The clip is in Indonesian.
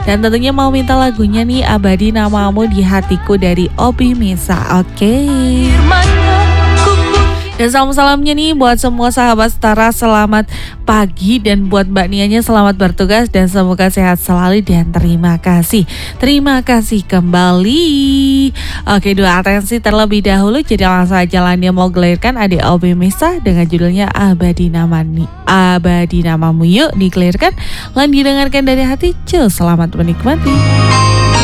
Dan tentunya mau minta lagunya nih Abadi Namamu di Hatiku dari Obi Mesa. Oke. Dan salam-salamnya nih buat semua sahabat Setara, selamat pagi. Dan buat Mbak Nianya selamat bertugas dan semoga sehat selalu dan terima kasih. Terima kasih kembali. Oke, dua atensi terlebih dahulu. Jadi langsung aja Landia mau gelirkan adik Obi Mesa dengan judulnya Abadi Namamu. Yuk dikelirkan. Landia dengarkan dari hati. Selamat menikmati.